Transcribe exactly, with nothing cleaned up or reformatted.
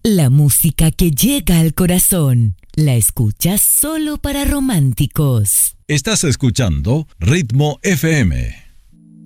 La música que llega al corazón. La escuchas solo para románticos. Estás escuchando Ritmo F M.